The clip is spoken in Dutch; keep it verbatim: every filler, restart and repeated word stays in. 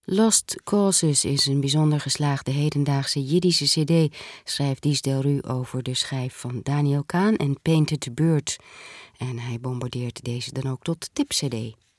Lost Causes is een bijzonder geslaagde hedendaagse Jiddische cd, schrijft Dies Delru over de schijf van Daniel Kahn en Painted Bird. En hij bombardeert deze dan ook tot tipcd.